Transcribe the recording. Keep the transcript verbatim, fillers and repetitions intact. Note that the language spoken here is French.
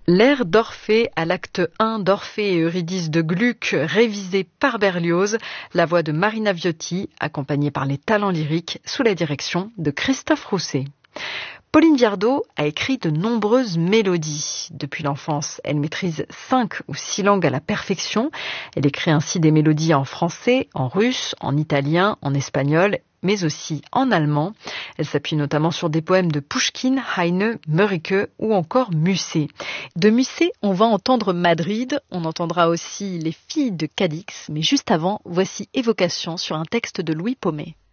L'air d'Orphée à l'acte un d'Orphée et Eurydice de Gluck, révisé par Berlioz, la voix de Marina Viotti, accompagnée par les talents lyriques, sous la direction de Christophe Rousset. Pauline Viardot a écrit de nombreuses mélodies. Depuis l'enfance, elle maîtrise cinq ou six langues à la perfection. Elle écrit ainsi des mélodies en français, en russe, en italien, en espagnol, mais aussi en allemand. Elle s'appuie notamment sur des poèmes de Pouchkine, Heine, Mörike ou encore Musset. De Musset, on va entendre Madrid, on entendra aussi Les filles de Cadix, mais juste avant, voici Évocation sur un texte de Louis Paumet.